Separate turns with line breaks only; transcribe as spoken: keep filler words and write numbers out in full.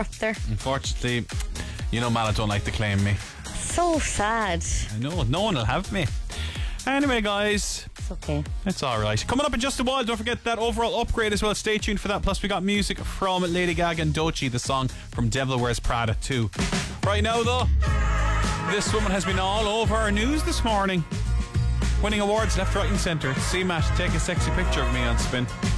up there.
Unfortunately, you know Mala don't like to claim me.
So sad.
I know, no one will have me. Anyway, guys,
It's okay.
it's alright. Coming up in just a while, don't forget that overall upgrade as well. Stay tuned for that. Plus, we got music from Lady Gaga and Doechii, the song from Devil Wears Prada too. Right now, though, this woman has been all over our news this morning. Winning awards left, right and centre. C-Matt, take a sexy picture of me on Spin.